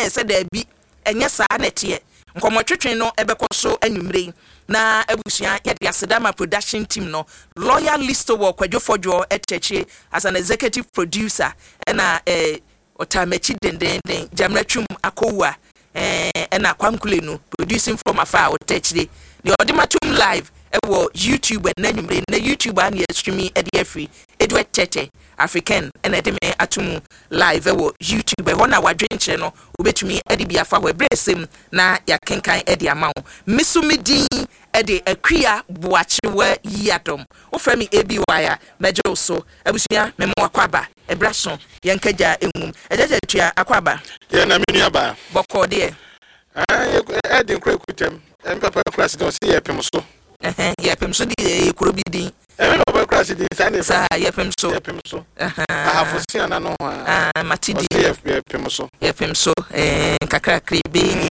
said there be enye saa netie nkomotwetwe no ebekọ so anwumre na abusia ye de asedama production team no Loyal Listo wo kwadwofojo eteche as an executive producer na otamachi denden jamratwum akowa na kwankule no producing from afar oteche the odimatum live ewo YouTube na anwumre na YouTube an ye streaming e de free Edward Tete African and edeme atum live ewo YouTube ho na wadwenche no obetumi edi biafa we bresem na ya kenkan edi amawo misumidi edi akria boachiwa yadom wo frami ABY a mejo so abusia memo akwaba ebraso yenkaja enwum ejeje tua akwaba ye na menu aba boko de edi nkra kutem papa class don see yepem so yepem so di kuro bi din papa class din sa yepem so ahafosia na no matidi yepem so kakra krebe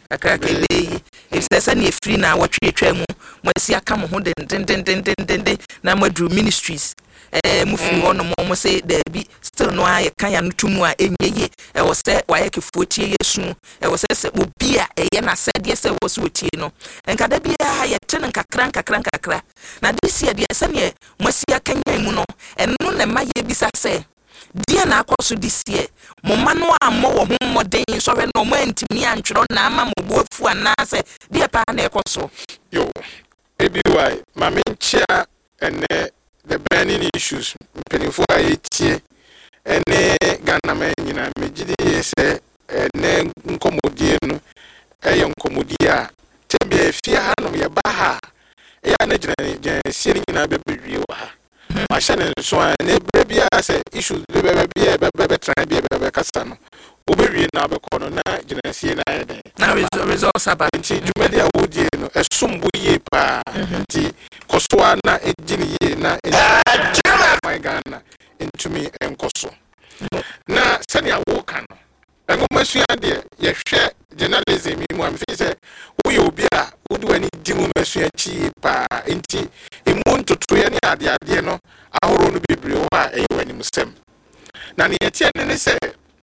if any free na watwe mu mwasi aka mo ho den na madru ministries mufi wono mo say there be still no aye kan ya no tumu a enyeye e wo se waye kefotie yesu e wo se obi a eye na sade se wo so tie no enka da bia ye tene kakra na this year de se ne mwasi aka nyan mu no eno na ma ye bisa se dia na akoso this year mo manu ammo wo ho moden so hwe no mo antimi antwero na ama mo boafu anase dia pa na ekoso yo ABY mamenchia ene the burning issues penifo ayetie ene Ghana man nyina megidi yese ene nkomodie no eye nkomodie a tebia efia ha no ye baha ya na gina sie nyina bebewie wa ha machine so ene brebia se issues bebe try bebe kasa no obewie na bekono na gina sie na ede na results about nti jumedi a wodie no esombo ye pa nti koswa na ejini ye na my Ghana into me enkoso na sani awoka no engomasuya de ye hwe journalism mu am fi se wo ye obi a wodi wani di mu masuya chi pa nti emonto to ye ne ade no ahoro no bebre ho a eyi wani musem na ne yetie ne se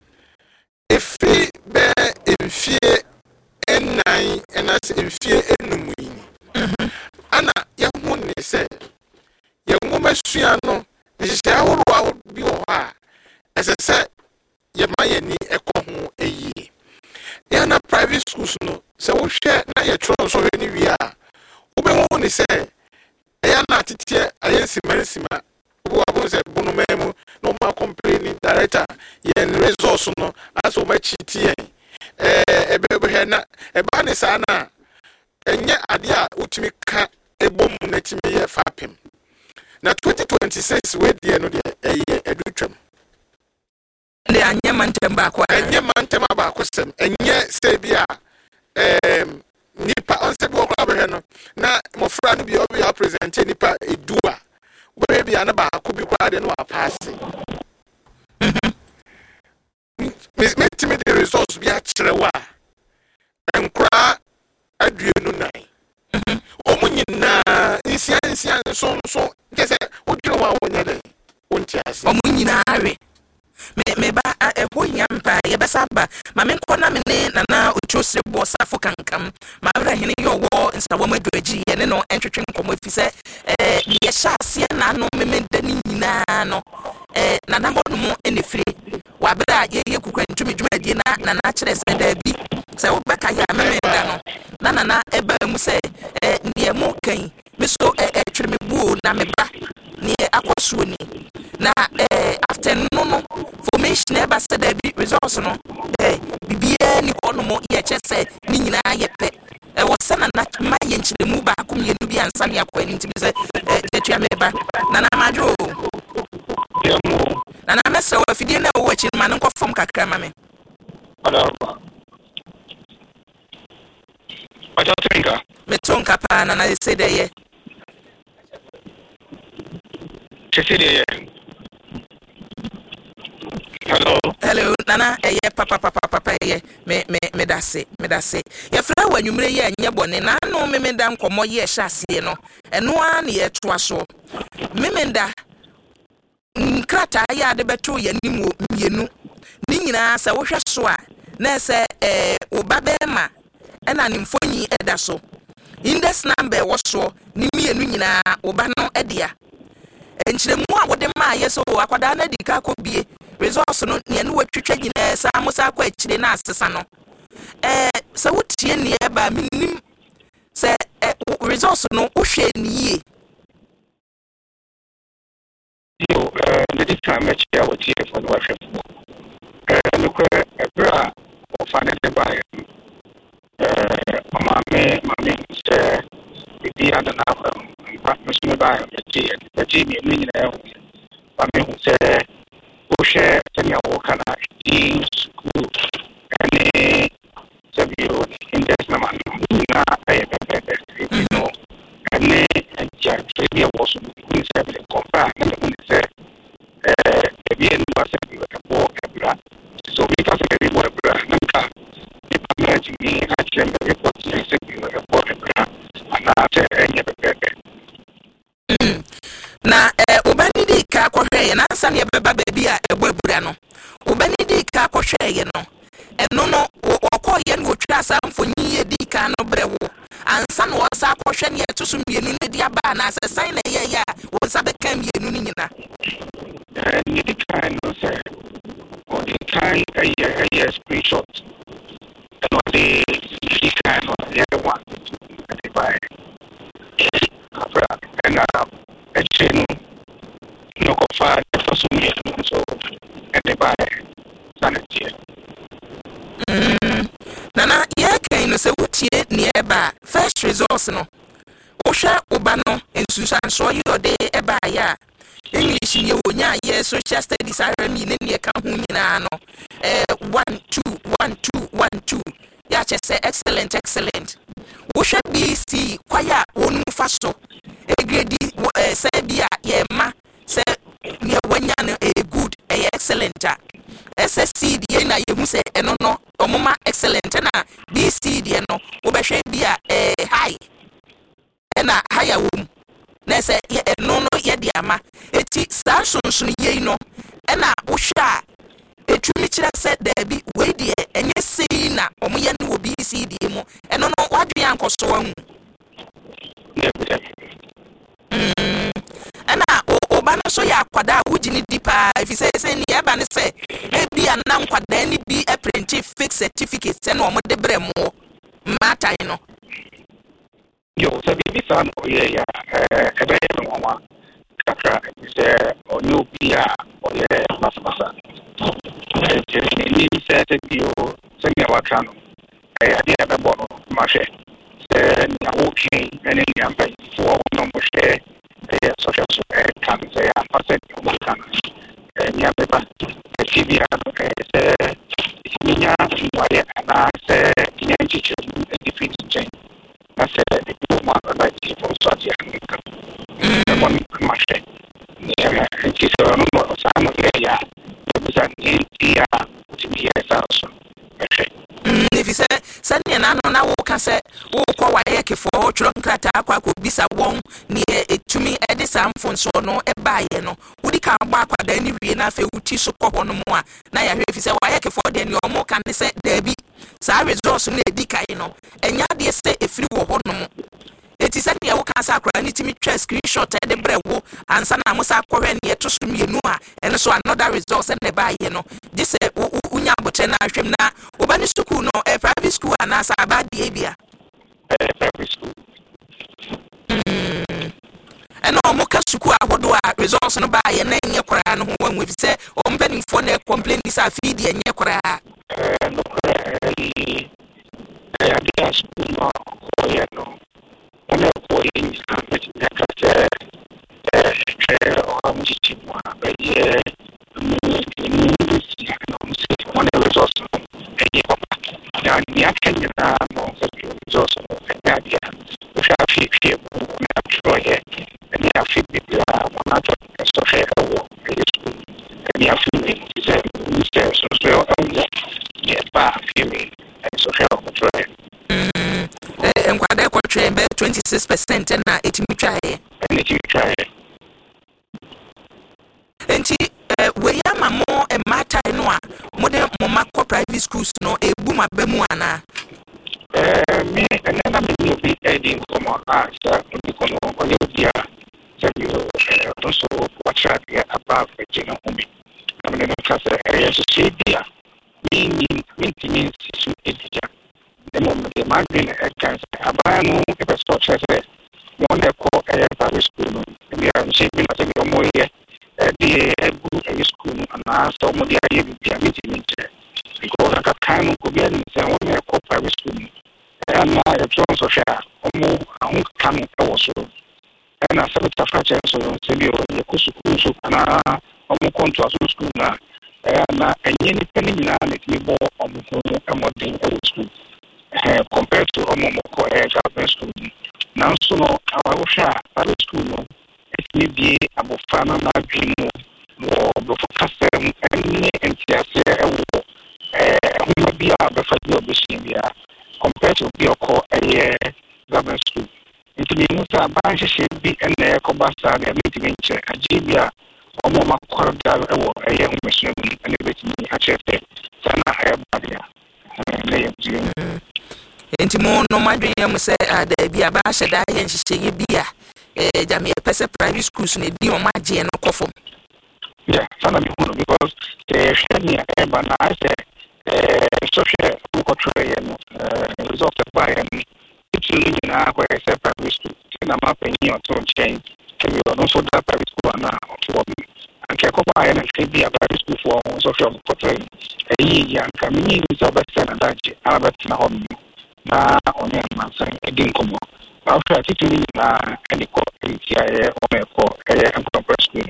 efi be emfie enai enas emfie enum yi ana ya hu ne se ye ngomasuya no nhyɛ ahoro bi wɔ ha ɛsɛ ye maye ni ekoho eyi ya na private schools no se wo hwɛ na ye tro so hwɛ ni wi a wo be ho ni se ya na tete ayensi marisima wo abo se bono memu no ma complaining director ye resource no aso ma chiti yen ebe hwɛ na eba ne sa na enye ade a utimi ka ebom na timi ye fapem na 2026 we die no de edutwam le anye mantem ba kwa sem enye se bia nipa on se bo kwa be no na mo fra no bia obi a present nipa edua we bia na ba ko bi kwa de no apase me the results bia kirewa enkra aduenu nan omunyina insian so kese odiro wa wonyade ontiase omunyina awe me ba eho yampa ye besaba ma me nkona me ne nana otwosre bo safo kankam ma bra hene ye wo nsawo maduaji ye ne no entwetwe nkomo efise ye hyase na no me dani nyina no nana mo no ene fire wa bra ye kukwa ntumi dwumadie na nana kire se da bi se wo beka ya me da no nana eba mu se ne mo kan me so twere me buo na me ba ne akwaso ni na after no formation eba said there be results no bibia ni kono mo ye chese ni nyina ye pe wo sana na ma ye nchire mu ba akom ye dubi ansa ne akwa ni ntimi se tetua meba na na madro na na mese wa fidie na wo chi ma nko fom kakra ma me Aja trinka me tonka pa na na se de ye chese hello nana papa ye me dase ye fra wa nwumre ye anye bone na no me da nkomo ye hyase no eno a na ye toa so me da nkrata ya de beto ye nimu mienu ni nyina sa wo hwe so a na se obabema ena ne mfonyi eda so index number wo so ni mienu nyina oba no edea enchiremu a wode ma yeso akwada na dika kobie resource no ne no watwetwa nyina sa amusa akwa akire na asesa no se wotie ne eba minim se resource no wohwe ne yie yo the time I was here for the worship look bra of financial buyer mama say the other now partners me buy the Jimmy meaning mama who say who share tanya work na in school and sabio in this na you know and just maybe was we say the compare and say bien va ser so we can say we work nanka imagine me actually the report say we work and na obani di ka kohwe na nsa ne beba baby a ebabura no obani di ka kohwe ye no eno no okoye no otwa samfonyi ye di ka no brewo ansa no osa kohwe ne etusu mienu ne di aba na asesan na ye ya wonsa be kan mienu ni nyina ni di kan no say o di kan a screenshot no di kan no the other one the by and actually no go far for so many so and they buy sanity nana ye kan no se wotie ne eba first resource no wo hwe oba no ensusan so ye ode eba ya English ni wonya ye social studies are me ne ka hu nyina no 1 2 1 2 1 2 ya che say excellent wo hwe BC kwaya wonu fa so grade say bia ye ma say ne wonya no good excellent SSC die na ye hu say eno no omoma excellent na BC die no wo be hwe bia high na higher wo na say eno no ye di ama eti star sunsun ye no na wo hwa etumi kire say there be we die enye sei na omoye no BC die mu eno no wadwe ankoso ahu ana oba no so ya kwada wugini dipa if say ni eba ne say ebi anam kwada ni bi apprentice fix certificate say no omode bremo mata no yo so bi san oye ya ebe no wa kakra say onyo bia oye masa ni say bio say me wa kanu ade ebe bono ma she na okay and ni am by for no mo she social can say I'm passing can ni am ba TV say niya wale na say ni teacher defeat change na say the one like for social and one machine ni am teacher no mo sa no ya bisa ni ya to be also if you say sanya na no na wo ka say wo kwa wa yeke for churo nkrata akwa ko bisa won ni etumi edisa mfonso no eba ye no wudi ka gba akwada ni wie na fe wuti so kọ hono mu a na ya hwe if say wa yeke for de ni omo kan say there be sa resource na edika ye no enya de say efiri wo hono mu eti say ya wo ka sa akra ni timi twa screenshot de brewo ansa na mo sa kwhwe ni eto so mienu a eno so another resource na eba ye no this unya boche na hwem na obani school no private school anasa abadi ebia private school eno mo ka school ahodo a resource no ba ye na enye kwara no ho wan we say o mpani fo na complain this afidi enye kwara no ya dia school no ya no ana ko yin na ka say o mchi mwa ba ye one resource ni akenya na no resource ya dia ushafi na troye ni afi biblia manato social wo ni afi ni social ni ba afi social troye enkwada kwatwe be 26% na etimi twae enti we ya mamo e mata no a mode moma ko private schools no ebuma bemu ana me and then I'm be adding some more answer because on your dear tell you also watch out about the general home. I mean, because I say dear, means to educate. The moment the margin can I know if a structure says one call a private school, we are shaping as a more year. The school and ask some of the meeting because I got kind of could be in one private school. And now a chance of share or more coming also. And I said, it's a franchise, so you could and I almost come to a school now. And any penny now, let me bore on a modern school compared to a government school. Now, so our share private school, it may be about family, dream, or before custom, and TSA, who be our before the compared to be a government school. It means that bank should be an air combustor and meeting a GBA or more cordial or a young machine and a bit me a chef. Sana Hayabadia. Into more no my dream say there be a bash that and she be a Jamie private schools in a deal my G and coffee. Yeah, Sana because the Shania Ebana I said social result of by and it's in our private school. And I'm up in your tone change. Can you also that private school now? And can buy and be a private school for social portrait. A year coming in is a best and that Albert Nahom. Now, on your man saying a dinkum. After teaching any court, or a school.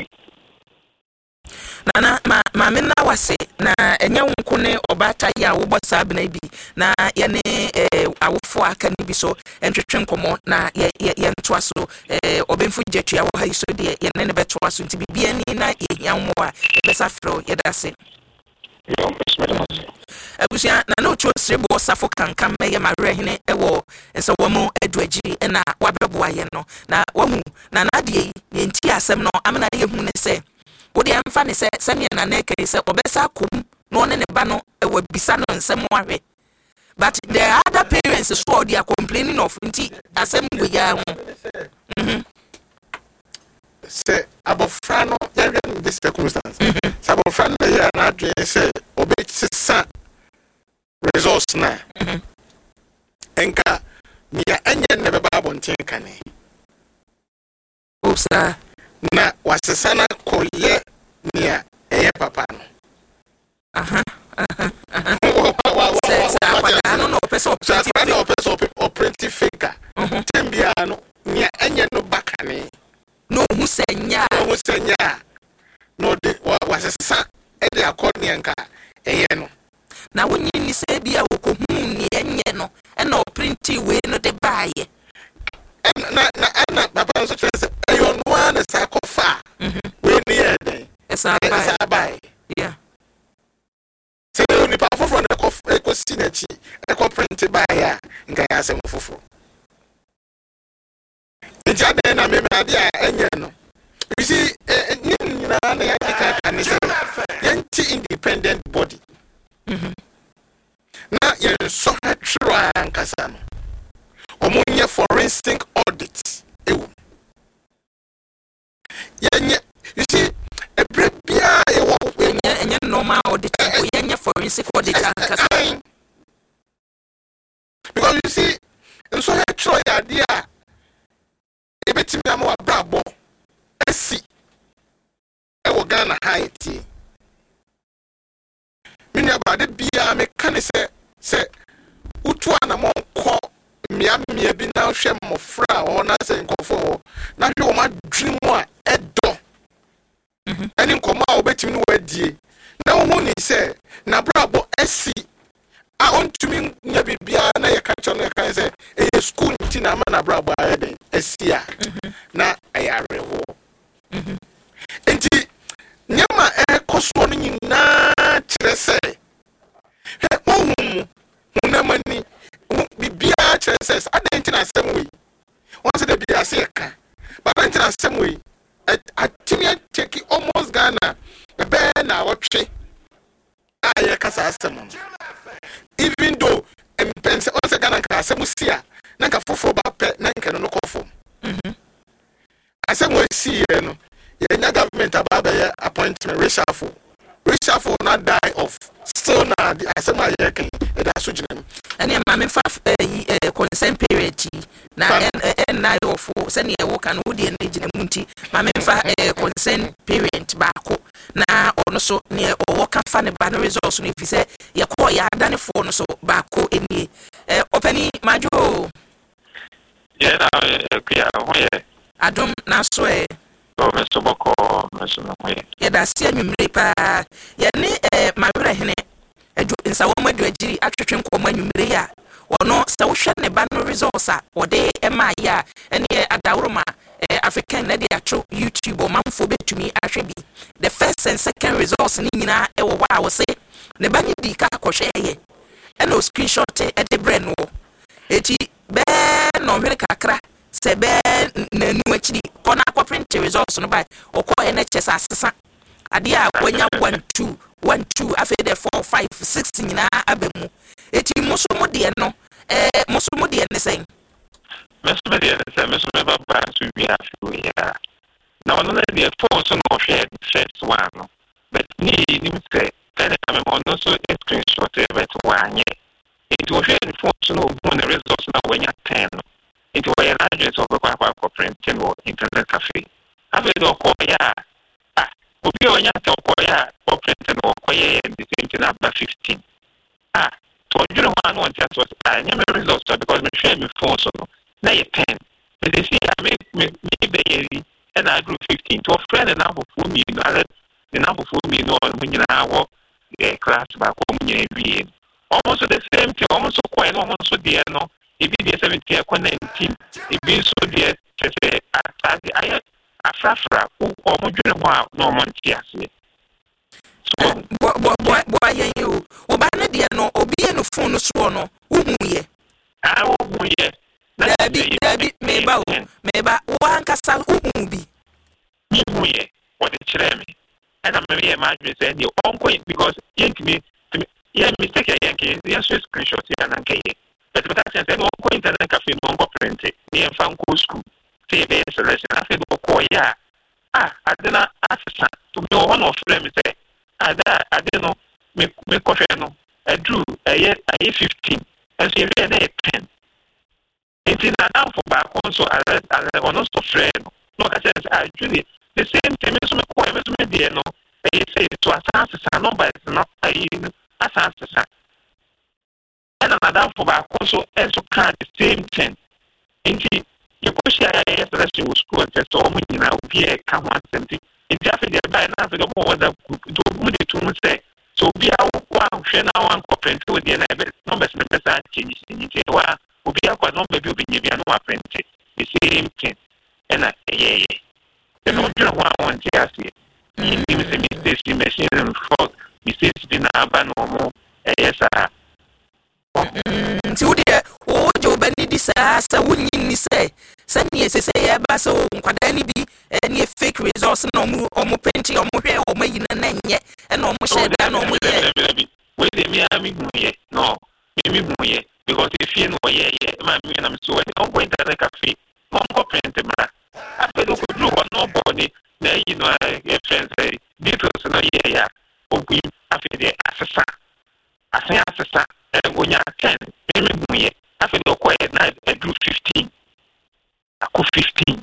Nana mamina wase na enye wunkune obata ya wo bosa abna bi na ye ne awofo aka ni bi so entwetwe nkomo na ye ntoa so obemfu jetua wo ha so de ye ne betoa so nti bibia ni na ye nyanwo a besa fro ye dase abusia na no cho srebo safo kankan meye marehene ewo enso wo mu aduagi na wabebo aye no na wahu na na de ye nti asem no amna ye hu ne se Odi amfa ne se semia na na kai se obesa kom no ne ba no ewa bisa no nsem ahwe but the other parents so they are complaining of nti asem we ya ho say abofra no ya hwe this circumstance say abofra no ya na adwen say obetisa results na enka mia enye ne beba abonten kane osa na wasesana koye nia papa no no person operative figure tembia no nia enye no bakane no husenya no de wasesa e de akoni enka no na wonyi ni se bia wo ko hu ni enye no e na oprinti we no de baaye na papa so say ayo no an sa kofa we ni e den esa bai yeah se ni pa fofo na ko sinachi e ko print bai ya nka ya sem fofo ejade na me ade enye no you see nyina na ya kan say yanti independent body na ye so hatwa nkasa no omunye forensic audit you see a prepare a normal audit forensic audit because you see and so I try idea e betimi am wa brabo esi e wo Ghana Haiti mini abade bia me kan se utu ana mo ko mia bi na hwe mofra o na se nkofo na hwe o ma dream a edo ani nkoma obetimi no wadie na wo ni se na brabo esi a ontumi nya bibia na ye kacho no kan se e school ti na ma na brabo ayede esi a na ayare ho enti nyama e koso no nyina kire se hunamani bibia kire se adentina asem we once the bibia se ka but adentina asem we atimi take almost Ghana be na wotwe aye kasa asem asemusia na nka foforo ba pe na nka no kofo asemu esi no yenya government aba ya appointment reshuffle na die of still na asemu aye kan e da so ginem and ma me fa consent period na na of send e wo kan wo de na ginem nti ma me fa consent period ba ko na ono so ne o ka fa ne ba no results no fi se ye ko ya adane fo no so ba ko enie opani majo yeah na kia ho ye adom na so so boko so no ye ye da se anwumre pa ye ne mawere hene edu nsa wo madu agiri atwetwe nkomo anwumre ya ono sa wo hwe ne ba no results a wo de ema ya ene adawroma African na dey atro YouTube o manfo betumi ahwe bi the first and second results ni nyina e wo wa wo se ne ba ni di ka kohwe ye e no screenshot e de brand wo eti be no hwere kakra se be na nu akiri kona akọ print results no by okọ NHS asesa ade a kwanya 1 2 afi de 4 5 6 nyina abemu eti muso de no muso de ne sen Mesme de se mesme ba ba su bia fu ya na ono na de phone so no share first one no but ni say kana me ono so screenshot e bet wanye it was share phone so no the results na wenya 10 no it was an address of kwa print no internet cafe ave do ko ya obi wenya to ko ya ko print no ko ye the same na 15 to juro one one just was anya results because me share me phone so no na ye 10 but they see I me be and I grew 15 to a friend and now for me no the number for me no when you know class back home you almost the same thing almost quite almost there no it be the 17 or 19 it be so there to say I afrafra who almost no one here so boy you obana de no obi no phone so no umuye umuye Dabi meba wan kasa ubi umuye what the chreme and I'm very imagine say the onko because me mistake yanke the screenshot ya nanke but I said onko internet cafe no onko print ni fan ko school say be selection afi do ko ya adena asesa to me one of them say ada adeno me ko no drew aye 15 and say we na 10 it's now for back also as on also friend no I said actually the same thing is me ko me there no they say to assess no but not assess and another for back also also can the same thing indeed you push ya yesterday was school test or me na obi e ka ho something it after the by na for the other do me to say so be a one hwe na one corporate with the numbers the person change it wa obi akwa no baby obi nye bia no print the same thing and yeah the no do one want to see you see me machine and fault mistakes been happen no more yes nti wo de wo jo bani di sa wunyi ni say sani say ya ba so nkwada ni bi ni fake results no omo print omo hwe omo yi na nye and omo share da no omo ye we de mi ami muye no mi muye because if you know yeah man me na me so when on go internet cafe on go print bra after do do no body na you know friends say details no yeah ogu after the assessor and when you 10 me muye after do ko na do 15 ako 15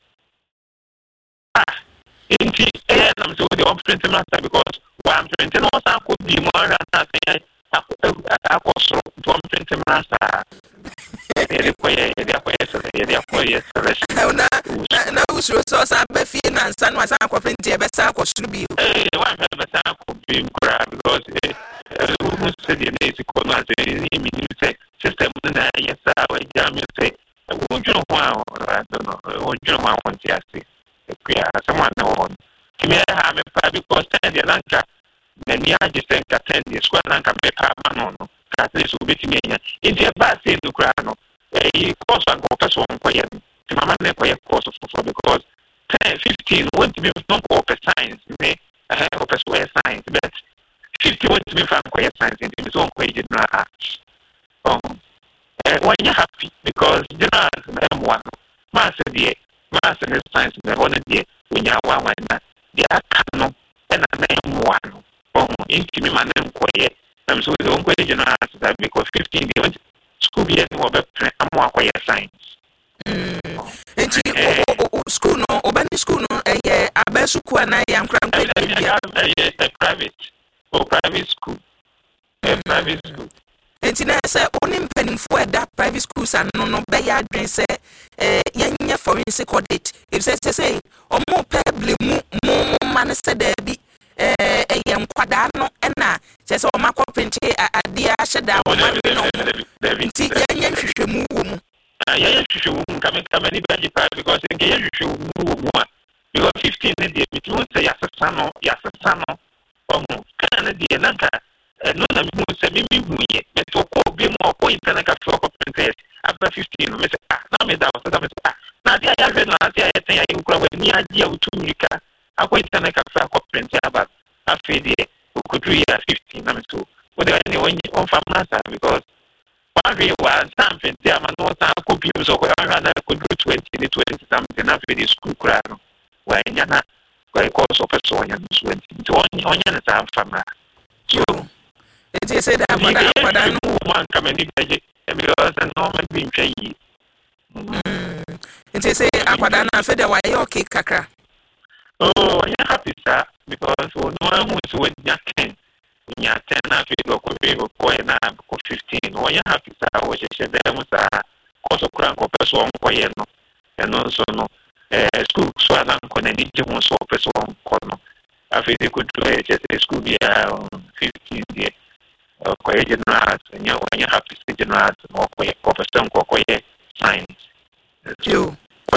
inti I'm so the on print master because one print no sa ko bi mo ra na say ako so to print master ele koye na usuro so sa be fi na nsa no asa ko print e be sa ko suru bi one be sa ko bi kra because who said the basic no as ni say system na yes we jam say we do no I don't know we do no want to see someone no me ha me pa because the lanka na ni aje sen ka 10 the square lanka me pa no ka se so betimi nya inti e ba se do kra no course and go person ko ye mama na ko ye course for because 10 15 want to be no ko science me ko person science but 50 want to be from ko science inti so ko ye na when you're happy because you know one master the master science the one day when you are one the akano and a name one into me man quiet I'm so don't question that because 15 years school be no be am quiet science school no obani school no abesu ku na ya nkran private school private school enti na say oni mpanimfo da private schools ano no be ya adwen say yenya forensic audit if say omo problem mu man say da bi kwada no na say o makọ print ade a hyeda o ma no enti yenya hwehwemu wo mu yeah, you coming back because because 15 days, it won't say Yasasano, Canada, Nanka, and none of you say me, and to call be more point than a shop of princess after 15. Now, I think I will near idea to Mika. I wait and I can shop of princess, but after the who could read 15. I'm so whether anyone on farmers because I was something there, man, no time could be so I could do 20 something after the school crowd. When you're not going to cause of a son and went into on your farmer. So it is said that I know one coming in because the normal being pay. It is said Aquadana said that why okay, Kaka. Oh, I'm happy, sir, because no one was when you can. When you're 10 after you go to 15, when you're happy, sir, which is them was also crank of a song for you, and also no school, so I don't connect to one so person corner. I think they could do it just a school year 15 years. Quiet general, and when you're happy, general, or quiet person, quiet science. You.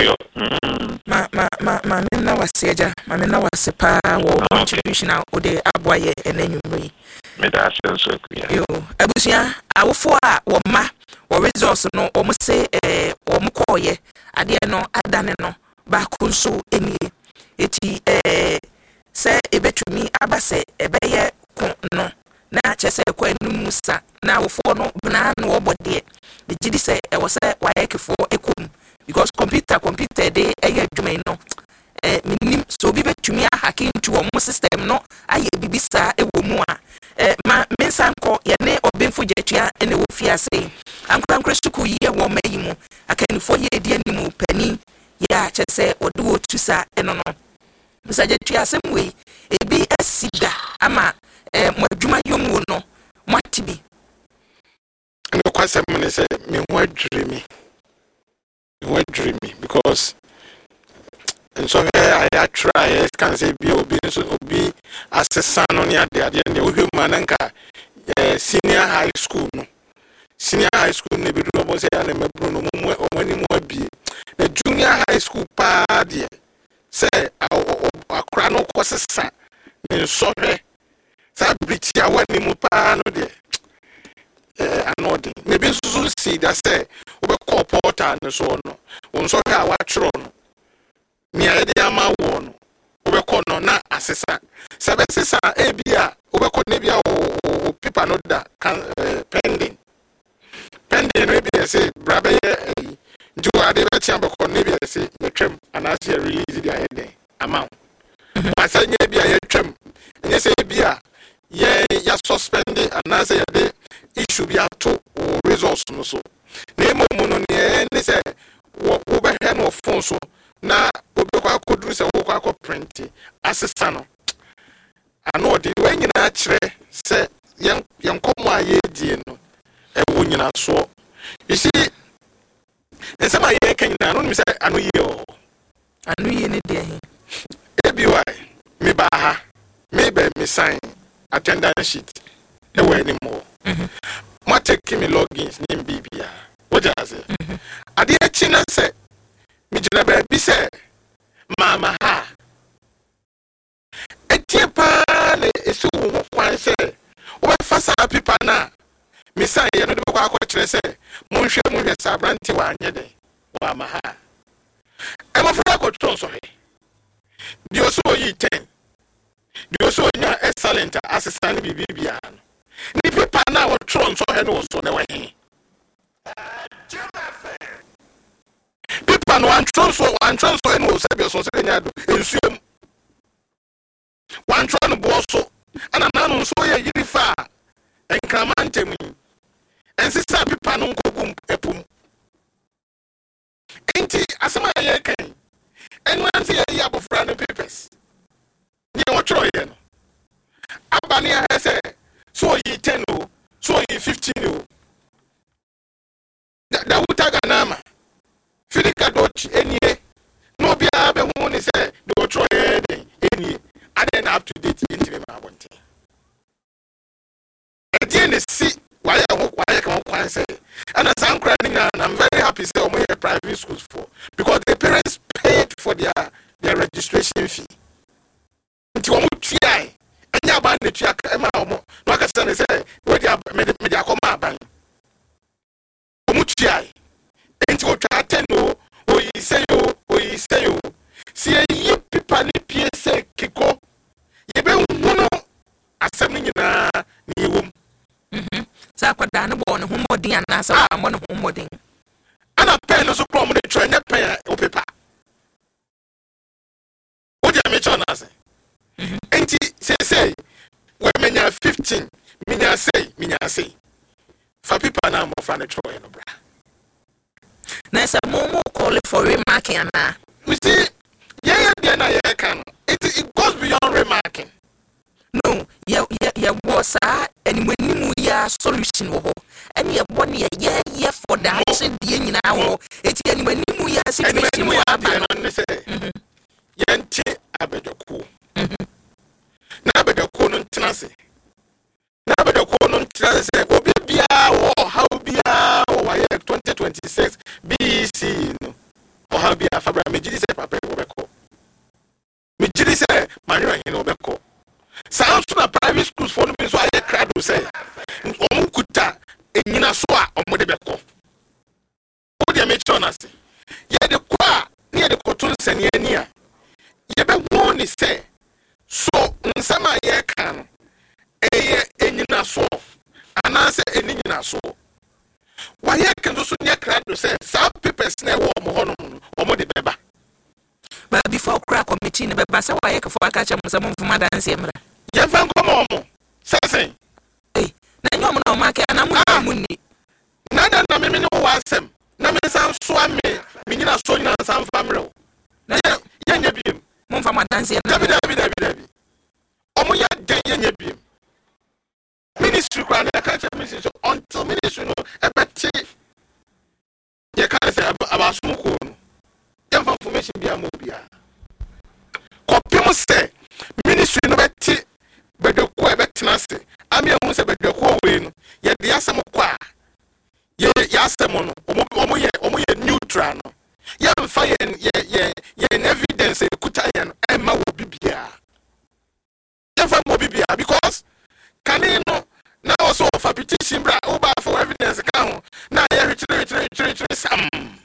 Mamina was Seja, Mamina was a pa or contribution out of the Abuaye and then you may. You, Abusia, our four or ma or resource no almost say or Mukoye, Adiano, Adanano, Bakunso, any. Eti say a bet to me, Abase, a bayer, no. Na chese kwa numusa na wofo no bna no obode the gidi say e wo say wa ekefo ekum because computer dey eye adwuma no minim so bi betumi ahake into o system no aye bibisa e wo mu a ma mensan ko ye ne obenfo jetua ene wo fiase ankran suku ye wo mayi mu akanifo ye die animu pani ya chese ode wo tusa eno no bisa jetua semwe ebi asida ama mwadwuma yomu no mwatibi and the question is me what dreamy because and so I try can say be assessor on the other mananka senior high school ne be do say and me bruno mo mani mo bi the junior high school pa de say akra no kwasesa ne so Sabriti awani mupa no de anode maybe so see that say we call porter and so no unso ka wa tro no mi ade ama wo no we call no na asesa sabesesa ebia we call ne bia o paper no da pending no bia say brabe ju ade be tia be call ne bia say the trim and as release the head amount asanya bia ye trim nye say bia ya suspended and as the issue be to resource no so name no ne say wo be he no phone so na obekwa kodru say wo kwa print assistant no ano de we nyina kire say yen komo aye die no e wo nyina so you see e say my ye kan na no me say anu ye ne de ebi why me ba ha me be me sign attendance sheet e we ni mo ma take me logins ni bibia what you say ade achi na say me gina ba bi say mama ha etie pa na esi wo kwan say wo fa sa pipa na me say ye no de kwa kwa kire say mo hwe sa brante wa anye de wa ma ha e mo fra ko tron so he dio so yi 10 the also excellent assistant bibia ni paper na wo tron so he no so na we Pipa no one transfer and will say so in swim. One tron bosso and an so ya yifa and cramante me. And sister Pipa no boom epum. Ain't he as my yakin? And one see a yab of random papers. You know, Troyan. Abania has said, so ye 10, so ye 15. That would tag an armor. Filika Dodge, any no be a woman is said, do try any. I didn't up to date into my one thing. At the end, see why I can say. And as I'm crying, and I'm very happy to say, I'm private schools for because the parents paid for their registration fee. Until I'm trying, and you're buying the check, and no, I can say, where they are made a command. Muchai, and what I tell you, or you say, see a you people, PSA, Kiko, you be one assembling in a new room. Sakwadana born whom more dear, and answer one of whom more ding. And a pen is a prominent train, a pen or paper. What do you mention us? And say, when you're 15, Minya say. For people now more fun Troy and Obra. Nessa Momo call it for remarking. We see, yeah, it goes beyond remarking. No, yeah, was and when you are solution, and you're 1 year, yeah, for that, being now, it's when you are situation, we are beyond. Yanti Abedoku. Nabedoku Tenase. Nabedoku Tenase, Obia, or how be our 2026 BEC, or how be a Fabra Mijis Papa Obeko. Mijis Manuel in Obeko. Sounds to the private schools for me, so I cried to say, Omukuta, in Yinaswa, or Modebeko. What do you make on us? Yet the qua near the cotton senior. You be one is say, so in some year can a year in Yinaswa, and answer in Yinaswa. Why you can do so near cried to say, some people snare warm or Modebeba. But before crack committee, the Bassa, why for a catch some from Madame Semra. You can come on, say, hey, no market, and I'm winning. None of them was him. No, some swam me, meaning a son and some family. Young beam, one from Madame Semra. Omoya Daniel beam. Ministry crown a catch a message until ministry no a bet. You can't say about smoke. Young information be a mobile. Copium say, ministry no bet. But the quay betinase, I mean, who said, but the quay win, yet the Asamokwa. Ye Yasamon, Omoye neutral. Yan fire, ye evidence, Kutayan, and Ma will be beer. Never more be beer because Canino now also for petition, Oba for evidence account. Now, return some.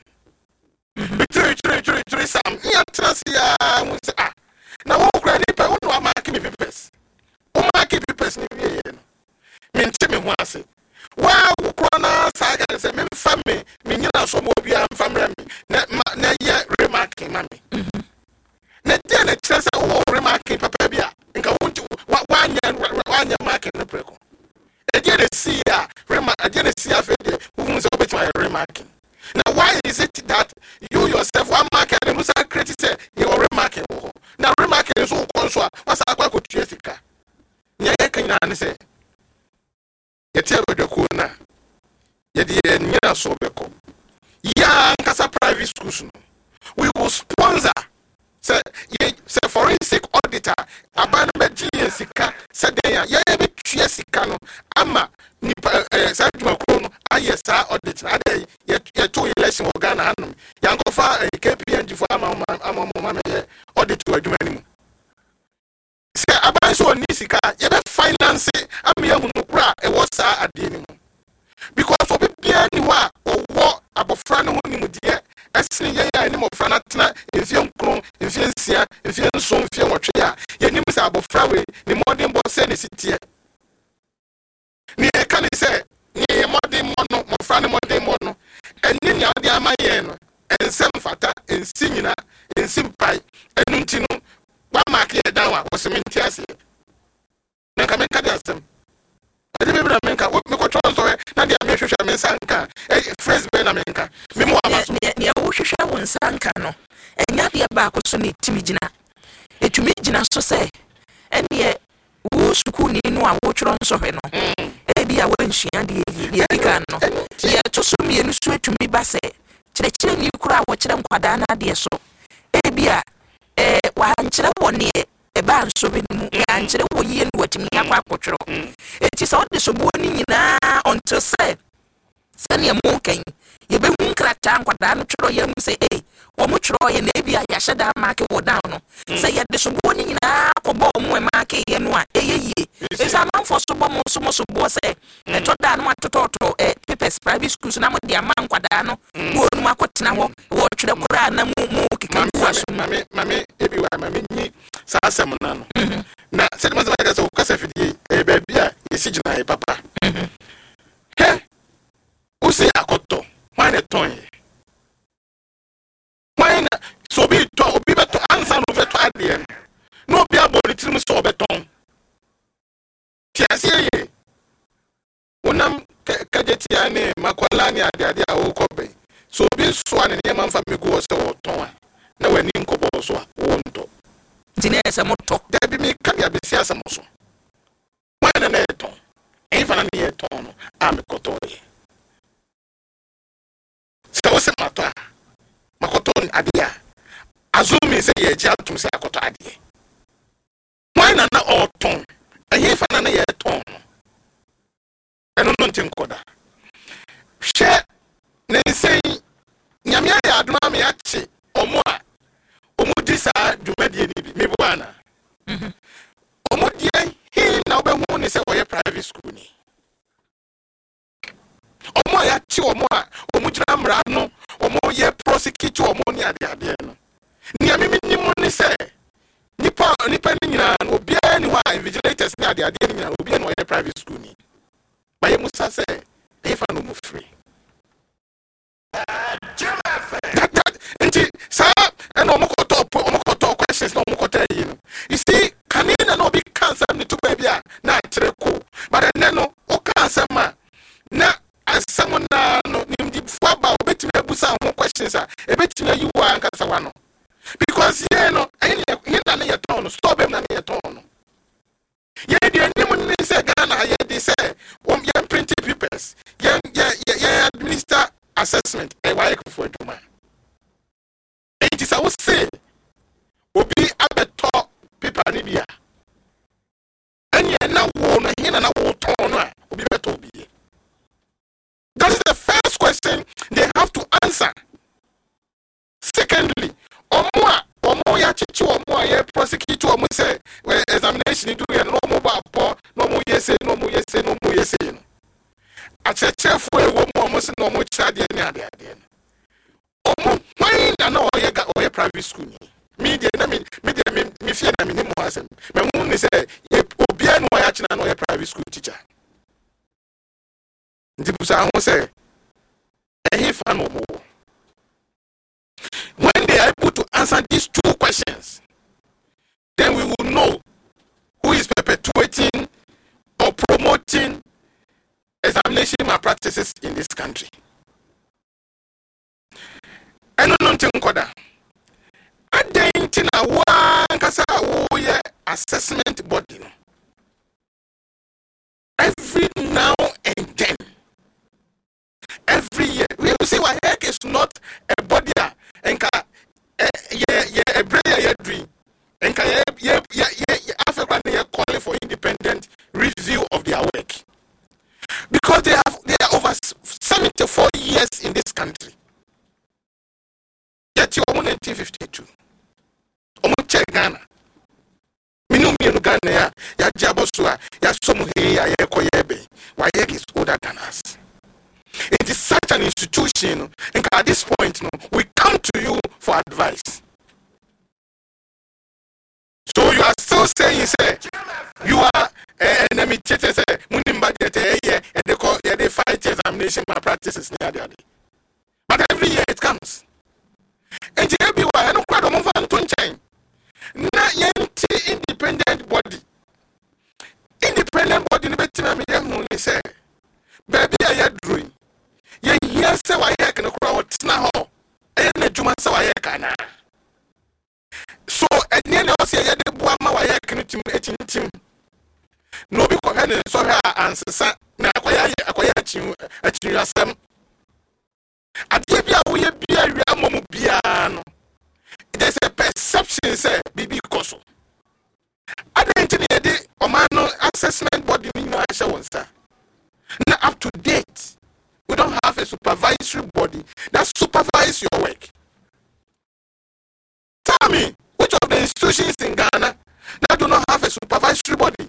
Return some. Yatrasia, now, all granny, but what do I mark me papers? Keep person maintain me once. Wow, Crona Saga say, me family, me so mobile family, na ye remarking, mammy. Na then a chance of remarking, Papa Bia, and go to 1 year marking the preco. I didn't see ya, I didn't see a video who was over to remarking. Now, why is it that you yourself one market and Musa critic you're remarking? Now, remarking is all console, what's a quack with Jessica? Yakan say, Yet the corner. Yet the near so beco. Young Casa private schools. We will sponsor, say, forensic auditor, abandonment Sika, said they are Yesicano, Ama, Sajma Crono, ISR auditor, yet 2 election organ, young of a KPNG for Mamma auditor, do anymore. Say about so nisika, you be finance am ya hunukura e what's at the anymore. Because for be anyone or what abofra no ni mu de asini ye ya ni mo frana tena efie nkron efie nsia efie nso efie nwotwe ya ye nim say abofra we ni modern boss say ni sitie ni e kan say ni modern mo no mo frana modern mo no ensem fata ensinyina ensimpai enunti no wa mark ye down wa sementi ase na ka menka de asem ade be bra menka me ko tron so na de amehwehwe me sanka phrase be na menka me mo abaso ne wo hwehwe wo sanka no enya de ba ko so ne timi gina etumi gina so se ene wo sukuni no a wo tron so hwe no ebi a wo nhia de ye dika no ye to so me no so etumi ba se kire ni kura wo kire nkwada na de so ebi a wa nkire woni eba nso be mu ya nkire wo yie no watimi akwa akotwero enti so de so bo ni nyina until say sani mo kan ye be hu krata nkwada no twero ye mu say wo mo twero ye na ebi a ya hyeda mark wo down no say ye de so bo ni nyina ko bo mo mark ye no a ye esa man for so bo mo so bo say to da no atototo papers private schools na mo de ama nkwada no wo no akotena ho wo twere kura na mo kika kwaso mame ebi wa mame ni sa asem na no na se de ma ka so ka se fidi ba bia yesi gina papa he usi akoto wane ton wane so bi to obi beto ansa no beto ade no obi abori tirim so beton ti asiye onam kajeti ane makwala ni ade a wo kobe so obi so ane ne manfa megu wo se wo ton na wani nkobo so wo nto dine ese moto da bi mi kan ya besi asam so wane na eton enfana ni eton no amekoto ye se makoto adia azumi se ye ji atum se akoto adie wana na oton ehe fa na ye ton eno no ntinkoda hwe ne sei nyame ya adoma me ache omo a omo di sa dwumadie ni bi me bwana omo die he na obehu ne se wo ye private school ni omo ya chi omo a omo jira mra no omo ye prosecute omo ni ade no ni amemi ni mo ni se nipa ni nyina obi ani wa vigilators ni ade ni nyina obi ani ye private school ni ba ye musa se e fa no mo free nti sa and omo koto questions no omo koto yi no you see kanina no be cancer ni to baby na treko but then no o cancer ma na someone no nimdi faba obetime abusa ho questions a ebetime you wa nkasa wa no because ye no ye na ye ton no stop him na ye ton no ye de nim ni se Ghana ye de say ye print papers ye administer assessment e wa ye for aduma it is I say obi abeto paper ni bia enye na wo no hina na wo ton no a obi beto obi. That is the first question they have to answer. Secondly, omo ya chichi omo ya prosecute omo say examination do no mo ba po no mo yes no mo yes no mo yes no. Acheche fo e omo say no mo chade ni ade omo why na oye private school ni. Me fear na me ni mo asem. Me hu ni say obi anu ya china no oye private school teacher. When they are able to answer these two questions, then we will know who is perpetuating or promoting examination malpractices in this country. I don't know Tinkoda. I didn't know one kasa assessment body. Every now and then. Every year, we will see why heck is not a body and a prayer dream. And African calling for independent review of their work. Because they are over 74 years in this country. Yet you are 1952. Omuche Ghana. Minumi Ghana ya Jabosua, ya Somuhe, ya Koyebe. Why heck is older than us. It is such an institution, and at this point, we come to you for advice. So you are still saying, say, you are an enemy, say, and they fight examination malpractices. But every year it comes. And the ABY, I don't quite a fan to change. Now, you're independent body. Independent body, the better me, only say, baby, I had dream. Yes, so I can crowd now. And the Juma so I can. So, at the end of the day, the Buama, I can team. No, because I saw her answer. Now, acquire you at your sam. At the end, we are a piano. There's a perception, say, Bibi Koso. I didn't need the Omano assessment body in your answer. Now, up to date, we don't have a supervisory body that supervises your work. Tell me, which of the institutions in Ghana that do not have a supervisory body?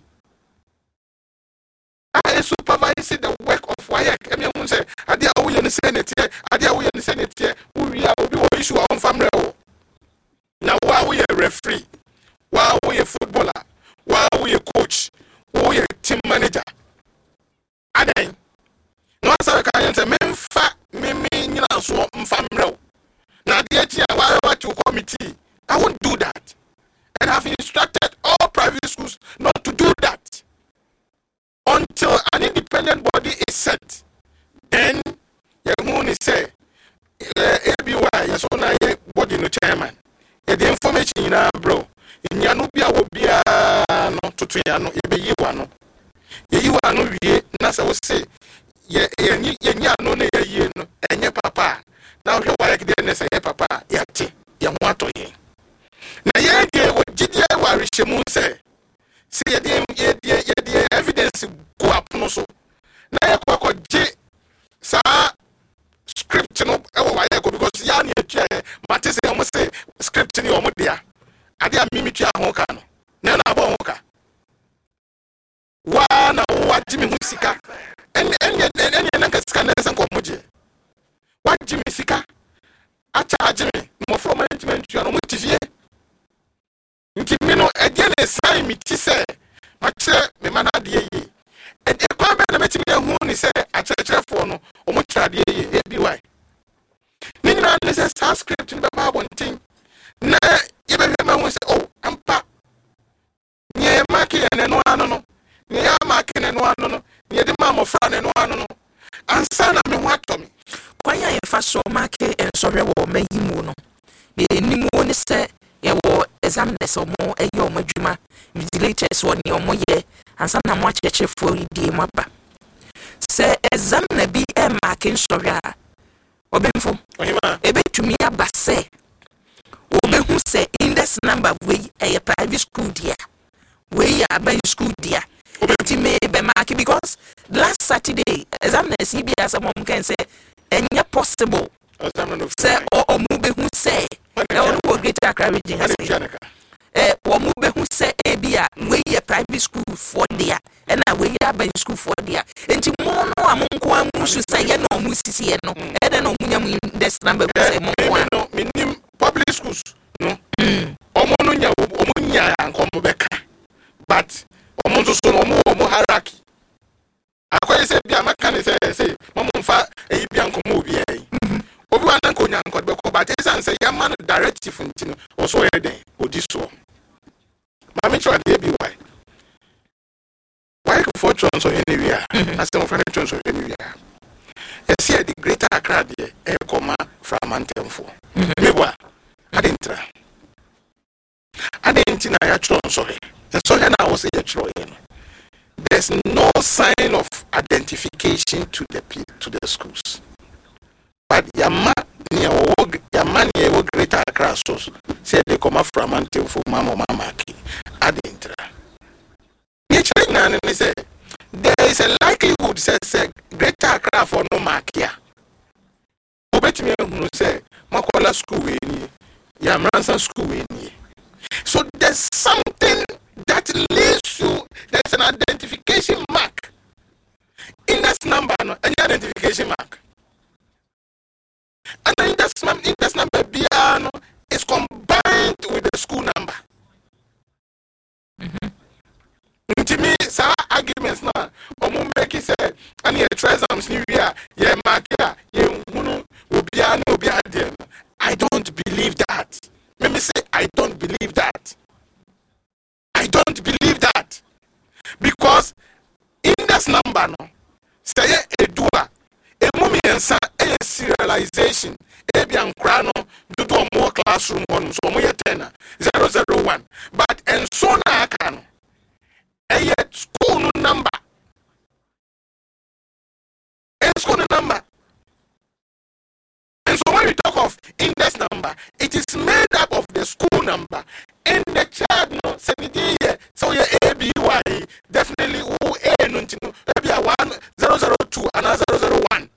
I supervise the work of WAEC. Everyone say, "Adia, we in the Senate here. Adia, we in the Senate here. We are we issue our family." Now, why we a referee? Why we a footballer? Why we a coach? Why we a team manager? Adia, no answer. Can say, me, so family. Now, the why to committee? I won't do that, and I've instructed all private schools not to do that. Until an independent body is set, then you only say, ABY, yes, on a body no chairman. The information in our bro, in Yanubia will be not to Triano, Ebiano. You are no ye, Nasa will say, ye no ye, and your papa. Now you are again as a papa, yati, Yamato ye. Now, ye, what did you Rishamu say? See, the evidence go up no so. Now you go J. Sa script no. Why I go because yani Matisse almost say script ni omo dia. Ade amimi tua ho ka no. Na na abo ho ka. Wa na wa jimi hu sika. En na ka sika na san ko moje. Wa jimi sika. Acha jimi mo from management tua no mo tifie. Nti me no again sign me ti say ma chere me mana de ye e de kwa be na meti me hu ni say a chere for no o mo chere de ye ABY ni na ne say script ni be ma bontin na ye be me hu say oh ampa nye maki ne no ano no nye maki ne no ano no nye de ma mo fra ne no ano no ansa na me hu ato me kwanya ye fa so maki en so hwe wo mayimu no ye ni mu ni say yewo examiners omo eyo omo adwuma vigilators woni omo ye ansa na mo acheche for die mo aba se examiner bi e marking sorry obemfo ebetumi aba se obehu se index number we e private school dia we ya ban school dia obetime be mark because last Saturday examiners bi asamo can say enya possible say omo behu say o Greater Accra region has womu behu say ebia we ye private school for there and we ye ban school for there enti mo no amonko amusu say ye no musisi ye no e de no munyam this number say mo no minim public schools no omo nya ankom beka but omo so no omo hierarchy akoye say bia maka ne say mo mfa e bia ankom obi ai obi wan ko nya ankom beko but say yaman directive ntino also e den odiso mama chwa dey be why for chance or anywhere as some friend chance or anywhere you see the Greater Accra there e koma from Antemfo mewa adentra adentina ya chance and so na was say chro there's no sign of identification to the schools but yama near Greater Accra said they come from Antemfo mama ki adentra and they say there is a likelihood say Greater Accra for no mark here. Obetime who say Makola school we ni Yamransa school we ni. So there's something that leads you. There's an identification mark in that number, any identification mark. And then index number BR is combined with the school number. To me, some arguments now, or make it say, and you try some new year, yeah, mark, yeah, will be there. I don't believe that. generalization ebi ankra no do more classroom on so mo 10 001 but and so na aka no school number school number. And so when we talk of index number, it is made up of the school number and the child no 17 years. So your ABY definitely A no maybe a 1002 and 001.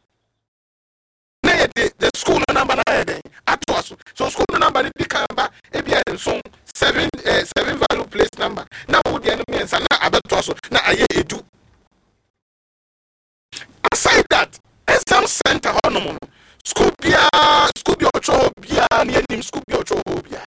The school number at us. So school number become ABI so 7 value place number. Now the enemy and sana abetwaso na aye edu. Aside that, exam center honomo school bia ocho bia na nim school bia ocho bia.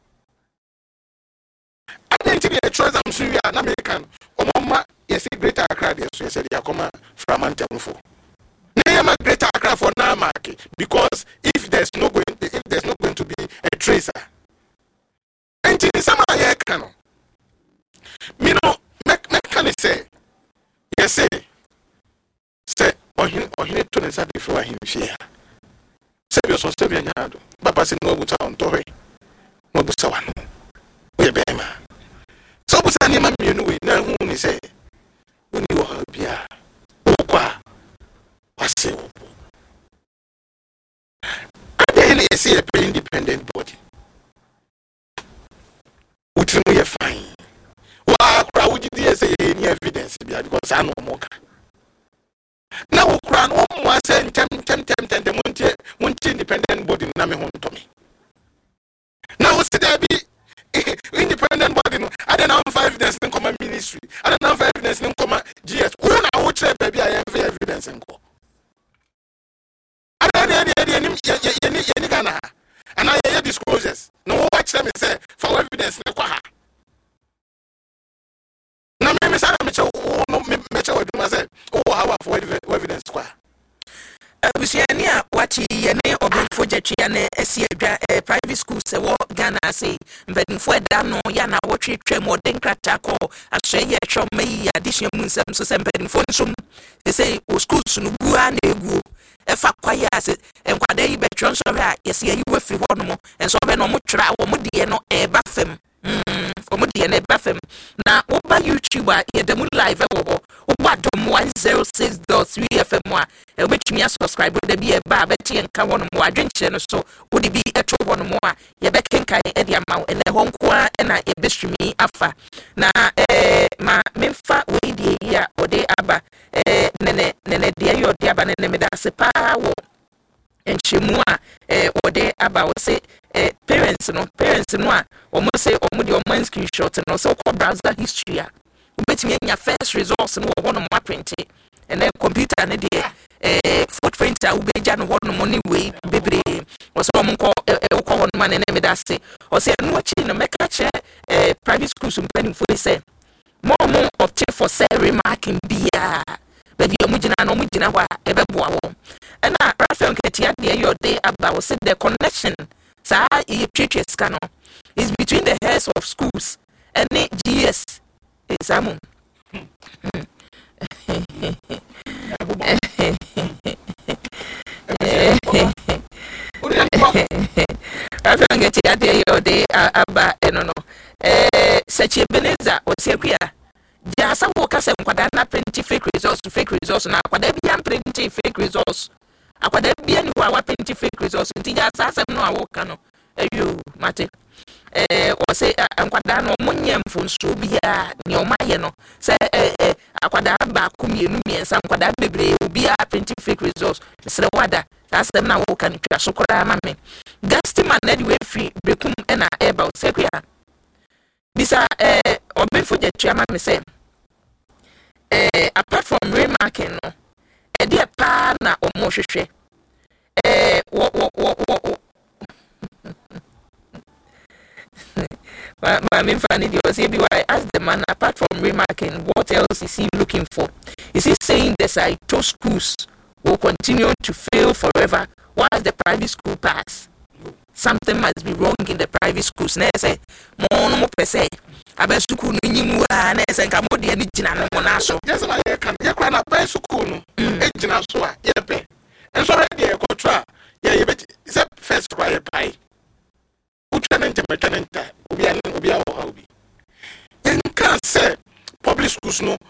Identity the exam so we na American omoma yes Greater Accra there so yes they come from Antemfo. Na Greater Accra for now market because if there's not going to be a tracer. And in some area can me no can say yes say or he to the side before him fear. Say your son step yado. Papa say no buta on toy. No busa wano. We bema. So busa ni ma mienu we na hu ni say. Uni wo bia. Okwa. Wase wo. And then you see a independent body. Utrimu ye fine. Wa kra wo gidi say any evidence bia because I know more. Now we crown one say tem the munti independent body na me hon to me. Now we say there be independent body no. I don't have evidence in common ministry. I don't have evidence in common GS. Who na wo try baby I have evidence in ko. I don't any Ghana. And I hear disclosures. No watch them say for evidence na kwa ha. Na me say me cho me say how for evidence kwa abusiania wachi yene obenfo jetwe na esi adwa private school se wo Ghana say mbenfo eda no ya na wo twetwe modern krata ko aswe ye twom mai addition munsam so se mbenfo nsum say o schools no gua na egu efa kwaya ase enkwada yi betwe nso ha yesi yi wafi ho no mo enso be no mo twra wo mo de no eba fam omudi ene bafem na oba YouTube a yedemu live wo oba dom 106.3 FM a obetumi subscribe de bi e ba beti enka wono mo adwenkyere no so wodi bi eto wono mo a ye bekenkan e de ama ene ho nko a na ye bestreami afa na ma memfa we die ya ode aba nene de yo de aba nene me da se pa wo enchemu a ode aba wo se parents no a omo say omo de omo screenshot no so ko browser history a obetimi anya first results no wo no mo print and then computer ne de footprint a ubeja no no mo ni we bebre o so omo ko wo no man ne me da say o say no achi no meka che private schools mpani fo say mo opt for say remarking bia baby omo gina ho a ebeboa wo and na Raphael Nketia de your day about say the connection sa no is between the heads of schools and the GS exam. I don't get it your day about no. Such a Beneza or Sequia. Jasa Walker and Quadana printing fake results now. Quadabian printing fake results. Aquadabian who are printing fake results. Jasa no Awokano. You, Mate. Or say, Anquadano, Munyam from Subia, Neomayano, say, Aquada Bakumi, and some Quada Bebre will be printing fake results. Srawada, that's them now can Sokora Mammy. Gastim and anyway free, Becum and about Sequia. Bisa, or before the chairman say, apart from remarking, a dear partner or Moshe. My main fan was ABY asked the man, apart from remarking, what else is he looking for? Is he saying the Saito schools will continue to fail forever whilst the private school pass? Something must be wrong in the private schools. Ne say, mo pese. Abe school no nyimu a na say nka mo de ani gina no mo na so. Yes, na ye kan. Ye kwa na private school no. E gina so a ye pe. Enso re de e kotra metanenta obi a ho bi yen can say public schools no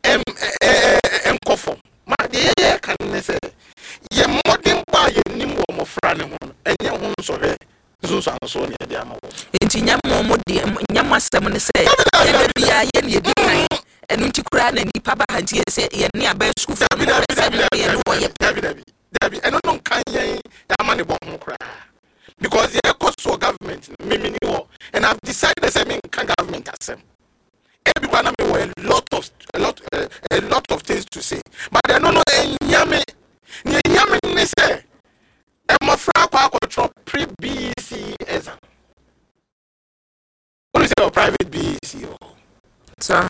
enko ma de kan ne say ye modern ba ye nim wo mofra ne ho enye ho so hwe so anso ne de ama wo enti nyamo de nyamo asem ne say ye bia ye ne di kan enu nti kura na nipa ba hantie say ye ne aba school for me ye no ye dabi eno no kan ye ya ma ne bo ho kura because the cost government me and I've decided say me can government asem everyone I mean a lot of things to say but I don't know nyame ne say e mo fra kwa control pre-BEC exam what is your private BEC sir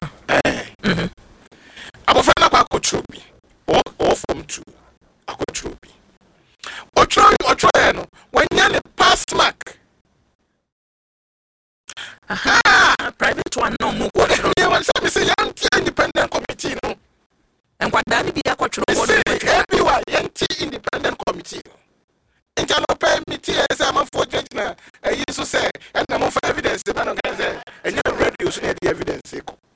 abofra na kwa control bi or from 2 control bi Ocho no when you pass mark. Private one no more. You want to say young independent committee no. And what that be a control everyone young independent committee. And you pay me as I'm for judge now. I used to say and I'm for evidence the man can say and you reduce the evidence.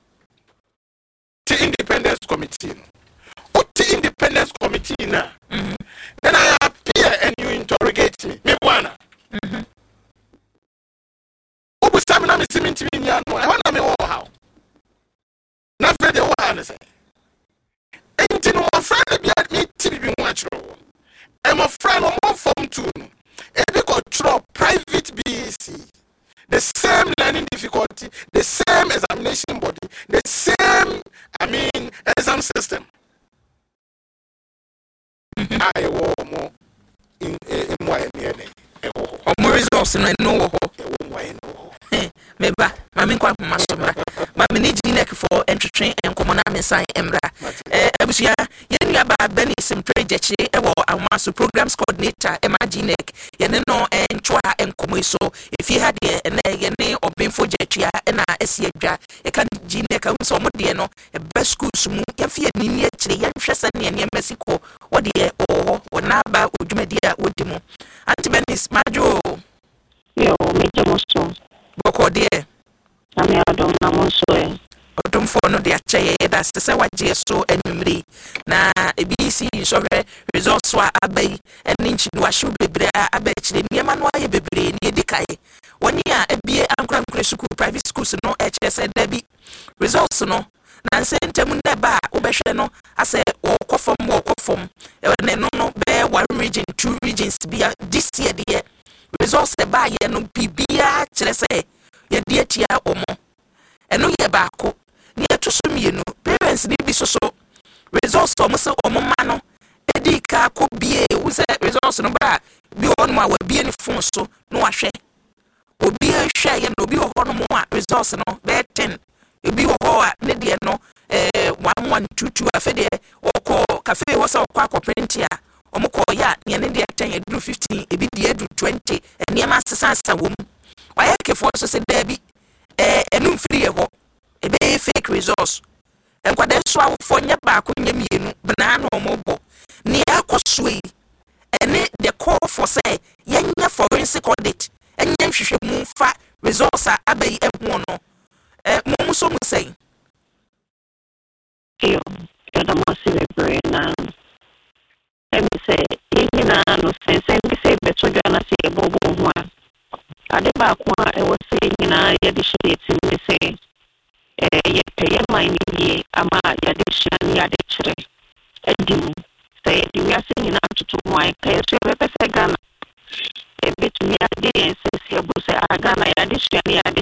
The independence committee. What the independence committee now? Then I appear and you interrogate me. Me wanna. Obu stamina me siminti mi nya no. I wanna me wo how. Na fe de wo ana say. Enti no mo friend be me tibi bi ho achiro. E mo friend mo form 2 no. E be control private BEC. The same learning difficulty, the same examination body, the same exam system. I wo mo in why near more results no meba mami kwa masoma mami ni jinek for entretwen enkomo na mensan emra abusia yenu aba bani simprejechi ewo amaso programs coordinator jinek yene no entwa enkomo iso efi ha de na yene obenfo jetua na esi adwa e kan jinek so mo de no best schools mu yefie ni akire yenhwese ne ne Mexico wode wona ba odwumadi a wodimu antibenis majo yo mejomoso boko de ami adom na monso odom fo no de ache da se waje so enumri na BEC so results wa abai eninchi do ahwe bebre abai chire niema no aye bebre ne dikai woni a ebie ankra school private schools no HSN dabi results no na sentem na ba obehwe no ase okofom ne no be one region 2 regions bia this year de results the ba ye no bibia kire se ye de atia omo eno ye ba ko ni atusumienu parents ni bi so results omo se omo ma no edi ka ko bie wo se results no ba bi onu ma wa bie ni phone so no ahwe obi ahwe ye no bi ho no mo a results no be 10 ebi ho a ne de no 1122 afede okọ cafe wo se okọ print ya omukọ ya ne de 10 edu 15 ebi de edu 20 eniema sesa wom why kefo so se dabi enu free ho ebe fake results enkwade so awofo nya ba ko nya mienu bna na omobo ne akosoi ene the call for say yenya forensic audit enya hwehwe mu fa results abai ehu no mo so mu say yo da mo se bebre na em say yina no sense bi say beto dwana say bobo ho ade ba ko e wo say yina ye de shit me say ye pay my ni ama ye de shit